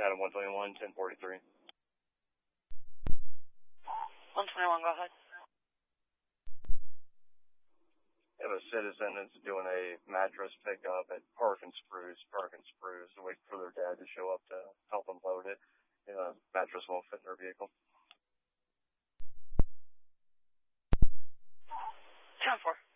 Adam 121, 1043. 121, go ahead. I have a citizen that's doing a mattress pickup at Park and Spruce, waiting for their dad to show up to help them load it. The mattress won't fit in their vehicle. 10-4.